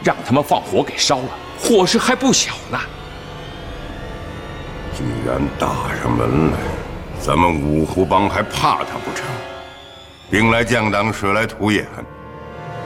让他们放火给烧了，祸事还不小呢。 既然打上门来，咱们五湖帮还怕他不成？兵来将挡，水来土掩。